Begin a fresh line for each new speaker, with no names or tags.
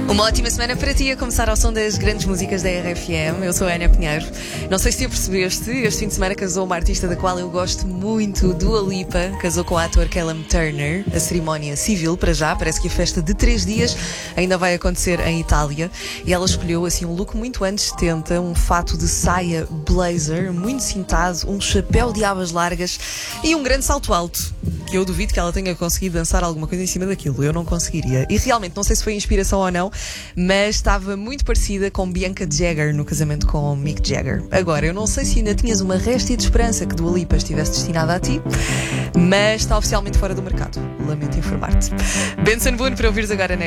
Uma ótima semana para ti, a começar ao som das grandes músicas da RFM. Eu sou a Ana Pinheiro. Não sei se tu percebeste, este fim de semana casou uma artista da qual eu gosto muito, Dua Lipa. Casou com o ator Callum Turner. A cerimónia civil, para já, parece que a festa de 3 dias ainda vai acontecer em Itália. E ela escolheu assim um look muito anos 70, um fato de saia blazer, muito cintado, um chapéu de abas largas e um grande salto alto. Que eu duvido que ela tenha conseguido dançar alguma coisa em cima daquilo. Eu não conseguiria. E realmente, não sei se foi inspiração ou não, mas estava muito parecida com Bianca Jagger no casamento com Mick Jagger. Agora, eu não sei se ainda tinhas uma réstia de esperança que Dua Lipa estivesse destinada a ti, mas está oficialmente fora do mercado. Lamento informar-te. Benson Boone para ouvires agora na